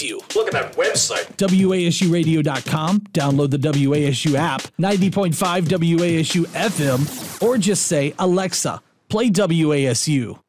you. Look at that website. WASUradio.com. Download the WASU app, 90.5 WASU FM, or just say, Alexa, play WASU.